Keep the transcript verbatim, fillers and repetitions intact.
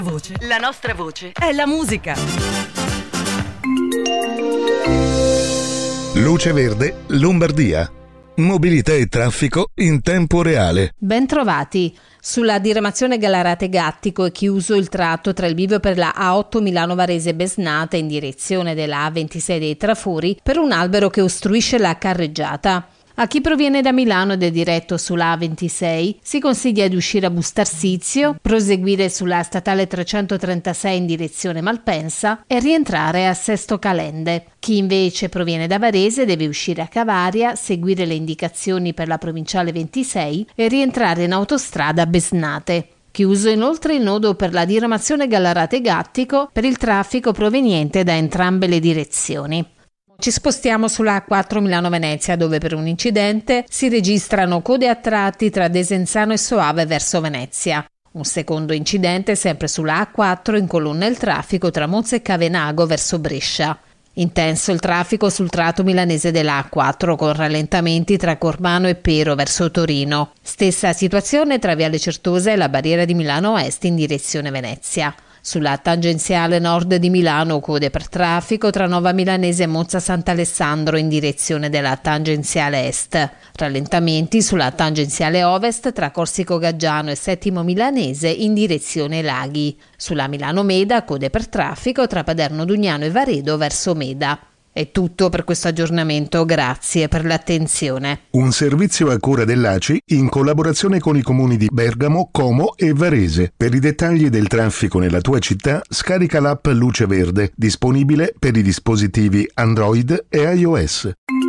Voce. La nostra voce è la musica. Luce Verde, Lombardia. Mobilità e traffico in tempo reale. Bentrovati. Sulla diramazione Gallarate-Gattico è chiuso il tratto tra il bivio per la A otto Milano Varese Besnate in direzione della A ventisei dei Trafori per un albero che ostruisce la carreggiata. A chi proviene da Milano ed è diretto sulla A ventisei si consiglia di uscire a Bustarsizio, proseguire sulla statale trecentotrentasei in direzione Malpensa e rientrare a Sesto Calende. Chi invece proviene da Varese deve uscire a Cavaria, seguire le indicazioni per la provinciale ventisei e rientrare in autostrada a Besnate. Chiuso inoltre il nodo per la diramazione Gallarate-Gattico per il traffico proveniente da entrambe le direzioni. Ci spostiamo sulla A quattro Milano-Venezia, dove per un incidente si registrano code a tratti tra Desenzano e Soave verso Venezia. Un secondo incidente sempre sulla A quattro incolonna il traffico tra Monza e Cavenago verso Brescia. Intenso il traffico sul tratto milanese della A quattro con rallentamenti tra Corbano e Pero verso Torino. Stessa situazione tra Viale Certosa e la barriera di Milano Est in direzione Venezia. Sulla tangenziale nord di Milano code per traffico tra Nova Milanese e Monza Sant'Alessandro in direzione della tangenziale est. Rallentamenti sulla tangenziale ovest tra Corsico Gaggiano e Settimo Milanese in direzione Laghi. Sulla Milano Meda code per traffico tra Paderno Dugnano e Varedo verso Meda. È tutto per questo aggiornamento, grazie per l'attenzione. Un servizio a cura dell'A C I in collaborazione con i comuni di Bergamo, Como e Varese. Per i dettagli del traffico nella tua città, scarica l'app Luce Verde, disponibile per i dispositivi Android e iOS.